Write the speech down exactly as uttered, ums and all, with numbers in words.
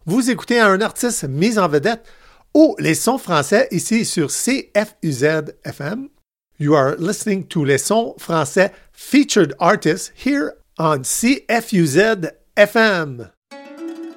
Vous écoutez un artiste mis en vedette ou les sons français ici sur C F U Z F M. You are listening to les sons français featured artists here on C F U Z F M.